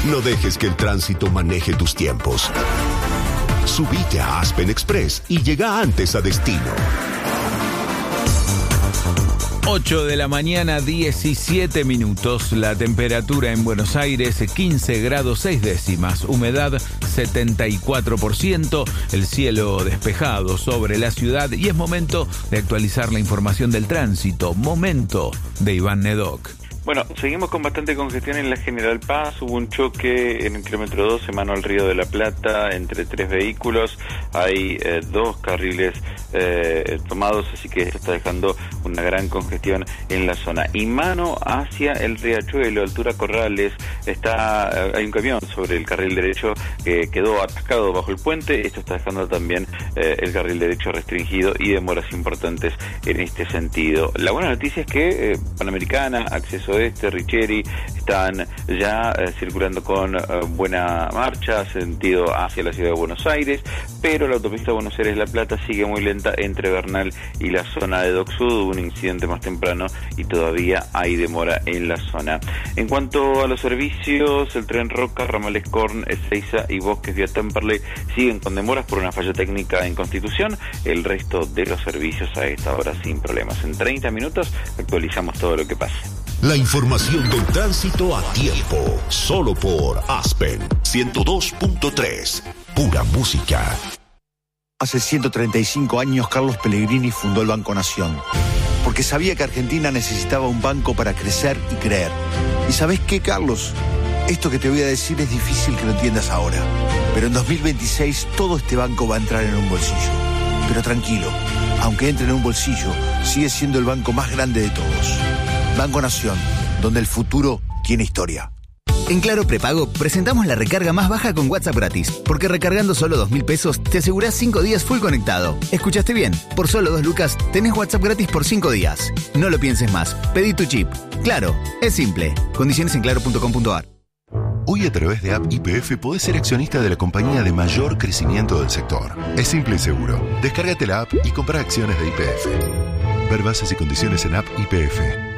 No dejes que el tránsito maneje tus tiempos. Subite a Aspen Express y llega antes a destino. 8 de la mañana, 17 minutos. La temperatura en Buenos Aires, 15 grados 6 décimas. Humedad, 74%. El cielo despejado sobre la ciudad. Y es momento de actualizar la información del tránsito. Momento de Iván Nedoc. Bueno, seguimos con bastante congestión en la General Paz. Hubo un choque en el kilómetro 12, mano al Río de la Plata, entre 3 vehículos. Hay 2 carriles tomados, así que esto está dejando una gran congestión en la zona. Y mano hacia el Riachuelo, altura Corrales, hay un camión sobre el carril derecho que quedó atascado bajo el puente. Esto está dejando también el carril derecho restringido y demoras importantes en este sentido. La buena noticia es que Panamericana, Acceso Este, Richeri están ya circulando con buena marcha, sentido hacia la ciudad de Buenos Aires, pero la autopista Buenos Aires-La Plata sigue muy lenta entre Bernal y la zona de Dock Sud. Hubo un incidente más temprano y todavía hay demora en la zona. En cuanto a los servicios, el tren Roca, Ramales Corn, Ezeiza y Bosques vía Temperley siguen con demoras por una falla técnica en Constitución. El resto de los servicios a esta hora sin problemas. En 30 minutos actualizamos todo lo que pase. La información del tránsito a tiempo, solo por Aspen 102.3, pura música. Hace 135 años Carlos Pellegrini fundó el Banco Nación, porque sabía que Argentina necesitaba un banco para crecer y creer. ¿Y sabés qué, Carlos? Esto que te voy a decir es difícil que lo entiendas ahora, pero en 2026 todo este banco va a entrar en un bolsillo. Pero tranquilo, aunque entre en un bolsillo, sigue siendo el banco más grande de todos. Banco Nación, donde el futuro tiene historia. En Claro Prepago presentamos la recarga más baja con WhatsApp gratis, porque recargando solo 2.000 pesos te asegurás 5 días full conectado. ¿Escuchaste bien? Por solo 2 lucas tenés WhatsApp gratis por 5 días. No lo pienses más, pedí tu chip. Claro, es simple. Condiciones en claro.com.ar. Hoy a través de App YPF podés ser accionista de la compañía de mayor crecimiento del sector. Es simple y seguro. Descárgate la app y comprá acciones de YPF. Ver bases y condiciones en App YPF.